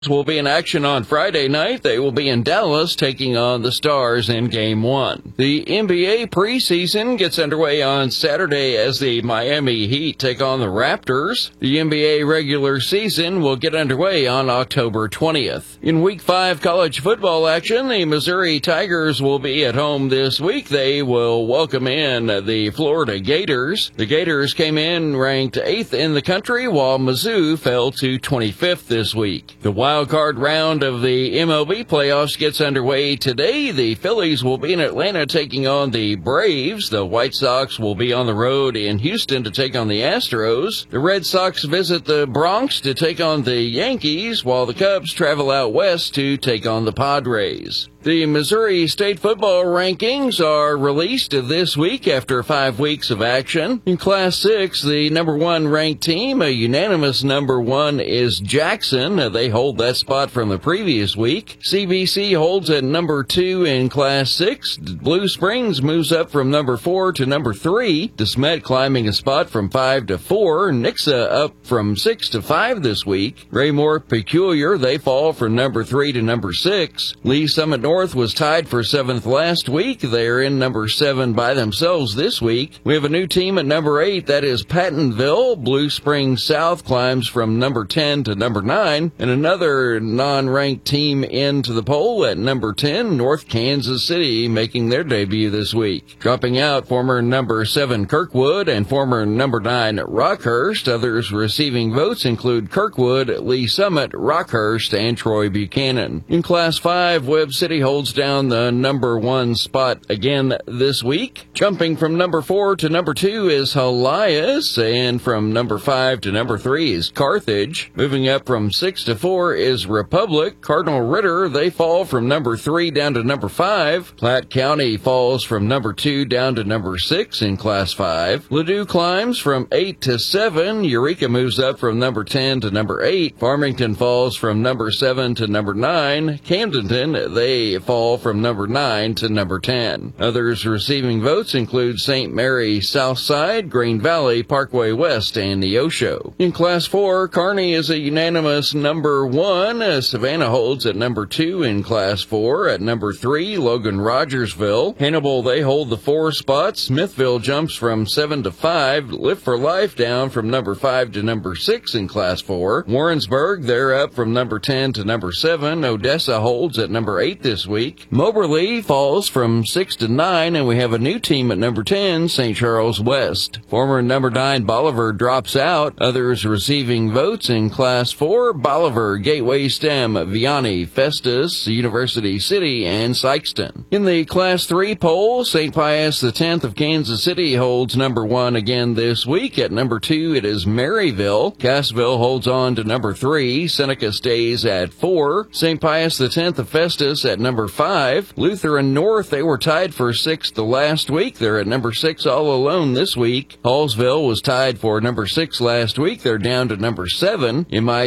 Will be in action on Friday night. They will be in Dallas taking on the Stars in Game 1. The NBA preseason gets underway on Saturday as the Miami Heat take on the Raptors. The NBA regular season will get underway on October 20th. In Week 5 college football action, the Missouri Tigers will be at home this week. They will welcome in the Florida Gators. The Gators came in ranked 8th in the country, while Mizzou fell to 25th this week. The wild card round of the MLB playoffs gets underway today. The Phillies will be in Atlanta taking on the Braves. The White Sox will be on the road in Houston to take on the Astros. The Red Sox visit the Bronx to take on the Yankees, while the Cubs travel out west to take on the Padres. The Missouri State football rankings are released this week after 5 weeks of action. In Class 6, the number 1 ranked team, a unanimous number 1, is Jackson. They hold that spot from the previous week. CBC holds at number 2 in Class 6. Blue Springs moves up from number 4 to number 3. DeSmet climbing a spot from 5 to 4. Nixa up from 6 to 5 this week. Raymore Peculiar, they fall from number 3 to number 6. Lee Summit North was tied for 7th last week. They're in number 7 by themselves this week. We have a new team at number 8, that is Pattonville. Blue Springs South climbs from number 10 to number 9, and another non-ranked team into the poll at number 10, North Kansas City, making their debut this week. Dropping out, former number 7 Kirkwood and former number 9 Rockhurst. Others receiving votes include Kirkwood, Lee Summit, Rockhurst, and Troy Buchanan. In Class 5, Webb City holds down the number 1 spot again this week. Jumping from number 4 to number 2 is Helias, and from number 5 to number 3 is Carthage. Moving up from 6 to 4 is Republic. Cardinal Ritter, they fall from number 3 down to number 5. Platte County falls from number 2 down to number 6 in Class 5. Ladue climbs from 8 to 7. Eureka moves up from number 10 to number 8. Farmington falls from number 7 to number 9. Camdenton, they fall from number 9 to number 10. Others receiving votes include St. Mary Southside, Green Valley, Parkway West, and Neosho. In Class 4, Kearney is a unanimous number 1. Savannah holds at number 2 in Class 4. At number 3, Logan Rogersville. Hannibal, they hold the 4 spot. Smithville jumps from 7 to 5. Lift for Life down from number 5 to number 6 in Class 4. Warrensburg, they're up from number 10 to number 7. Odessa holds at number 8 this week. Moberly falls from 6 to 9, and we have a new team at number 10, St. Charles West. Former number 9 Bolivar drops out. Others receiving votes in Class 4, Bolivar, Gateway STEM, Vianney, Festus, University City, and Sykeston. In the Class 3 poll, St. Pius X of Kansas City holds number 1 again this week. At number 2, it is Maryville. Cassville holds on to number 3. Seneca stays at 4. St. Pius X of Festus at number 5. Lutheran North, they were tied for 6th last week. They're at number 6 all alone this week. Hallsville was tied for number 6 last week. They're down to number 7.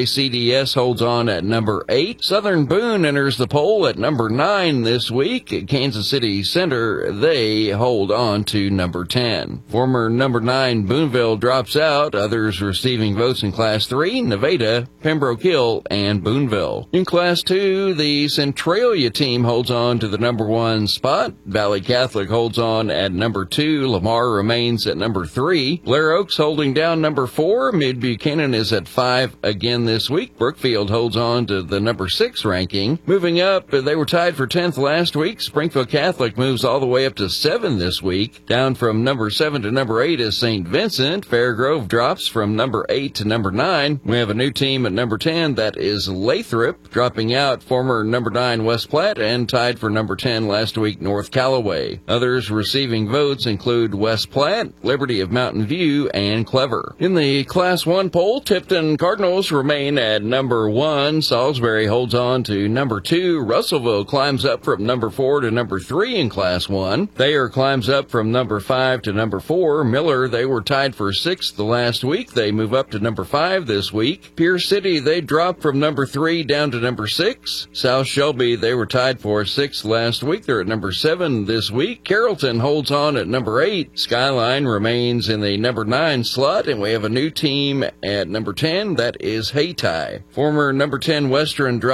MICDS holds on at number 8. Southern Boone enters the poll at number 9 this week. Kansas City Center, they hold on to number 10. Former number 9 Booneville drops out. Others receiving votes in Class 3, Nevada, Pembroke Hill, and Booneville. In Class 2, the Centralia team holds on to the number 1 spot. Valley Catholic holds on at number 2. Lamar remains at number 3. Blair Oaks holding down number 4. Mid Buchanan is at 5 again this week. Brookfield holds on to the number 6 ranking. Moving up, they were tied for 10th last week. Springfield Catholic moves all the way up to 7 this week. Down from number 7 to number 8 is St. Vincent. Fairgrove drops from number 8 to number 9. We have a new team at number 10, that is Lathrop. Dropping out, former number 9 West Platte, and tied for number 10 last week, North Callaway. Others receiving votes include West Platte, Liberty of Mountain View, and Clever. In the Class 1 poll, Tipton Cardinals remain at number 1. Salisbury holds on to number 2. Russellville climbs up from number 4 to number 3 in Class 1. Thayer climbs up from number 5 to number 4. Miller, they were tied for 6th last week. They move up to number 5 this week. Pierce City, they drop from number 3 down to number 6. South Shelby, they were tied tied for 6th last week. They're at number 7 this week. Carrollton holds on at number 8. Skyline remains in the number 9 slot, and we have a new team at number 10. That is Hayti. Former number 10 Western